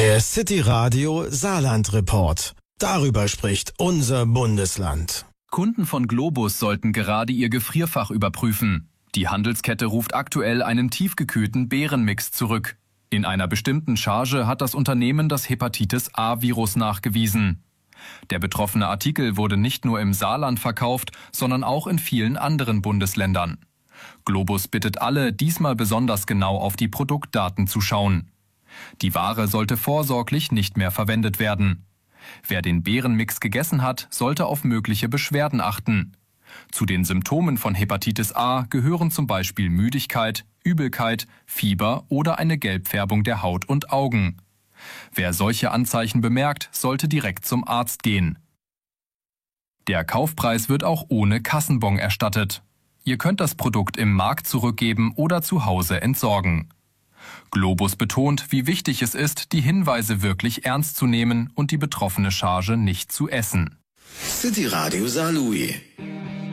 Der City Radio Saarland Report. Darüber spricht unser Bundesland. Kunden von Globus sollten gerade ihr Gefrierfach überprüfen. Die Handelskette ruft aktuell einen tiefgekühlten Beerenmix zurück. In einer bestimmten Charge hat das Unternehmen das Hepatitis-A-Virus nachgewiesen. Der betroffene Artikel wurde nicht nur im Saarland verkauft, sondern auch in vielen anderen Bundesländern. Globus bittet alle, diesmal besonders genau auf die Produktdaten zu schauen. Die Ware sollte vorsorglich nicht mehr verwendet werden. Wer den Beerenmix gegessen hat, sollte auf mögliche Beschwerden achten. Zu den Symptomen von Hepatitis A gehören zum Beispiel Müdigkeit, Übelkeit, Fieber oder eine Gelbfärbung der Haut und Augen. Wer solche Anzeichen bemerkt, sollte direkt zum Arzt gehen. Der Kaufpreis wird auch ohne Kassenbon erstattet. Ihr könnt das Produkt im Markt zurückgeben oder zu Hause entsorgen. Globus betont, wie wichtig es ist, die Hinweise wirklich ernst zu nehmen und die betroffene Charge nicht zu essen. City Radio Saarlouis.